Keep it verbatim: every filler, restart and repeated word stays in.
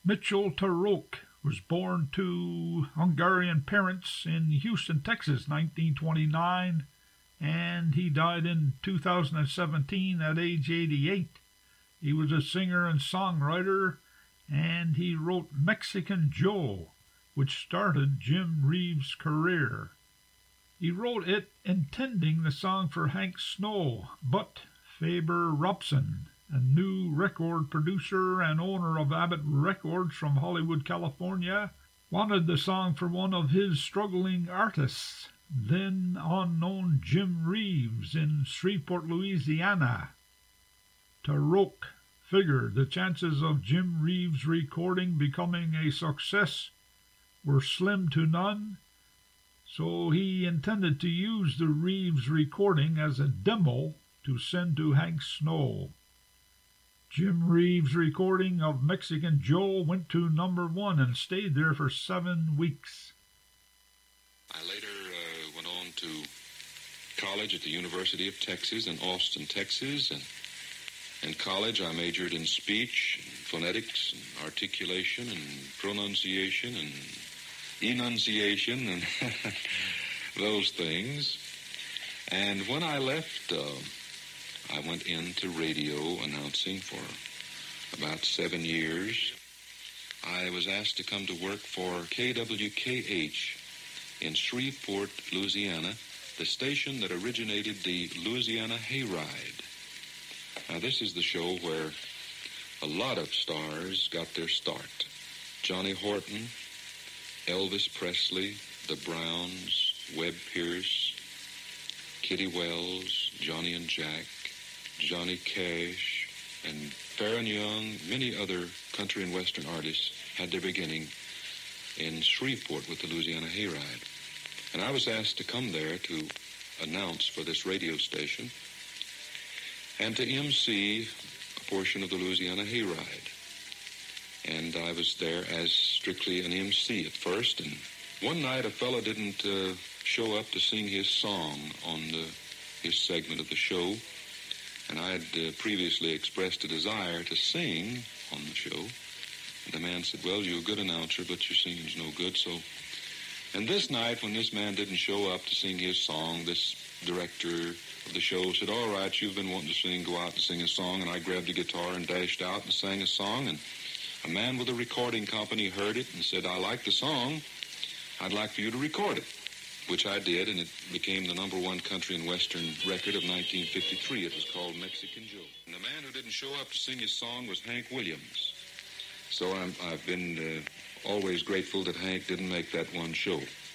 Mitchell Tarok was born to Hungarian parents in Houston, Texas, nineteen twenty-nine, and he died in two thousand seventeen at age eighty-eight. He was a singer and songwriter, and he wrote Mexican Joe, which started Jim Reeves' career. He wrote it intending the song for Hank Snow, but Faber Robson, a new record producer and owner of Abbott Records from Hollywood, California, wanted the song for one of his struggling artists, then unknown Jim Reeves in Shreveport, Louisiana. Tarok figured the chances of Jim Reeves' recording becoming a success were slim to none, so he intended to use the Reeves recording as a demo to send to Hank Snow. Jim Reeves' recording of Mexican Joe went to number one and stayed there for seven weeks. I later uh, went on to college at the University of Texas in Austin, Texas. And in college, I majored in speech, and phonetics, and articulation, and pronunciation, and enunciation, and those things. And when I left, uh, I went into radio announcing for about seven years. I was asked to come to work for K W K H in Shreveport, Louisiana, the station that originated the Louisiana Hayride. Now, this is the show where a lot of stars got their start. Johnny Horton, Elvis Presley, the Browns, Webb Pierce, Kitty Wells, Johnny and Jack, Johnny Cash, and Farron Young, many other country and western artists had their beginning in Shreveport with the Louisiana Hayride. And I was asked to come there to announce for this radio station and to emcee a portion of the Louisiana Hayride. And I was there as strictly an M C at first. And one night a fellow didn't uh, show up to sing his song on the, his segment of the show. And I had uh, previously expressed a desire to sing on the show. And the man said, well, you're a good announcer, but your singing's no good. So, and this night, when this man didn't show up to sing his song, this director of the show said, all right, you've been wanting to sing, go out and sing a song. And I grabbed a guitar and dashed out and sang a song. And a man with a recording company heard it and said, I like the song. I'd like for you to record it, which I did, and it became the number one country and western record of nineteen fifty-three. It was called Mexican Joe. And the man who didn't show up to sing his song was Hank Williams. So I'm, I've been uh, always grateful that Hank didn't make that one show.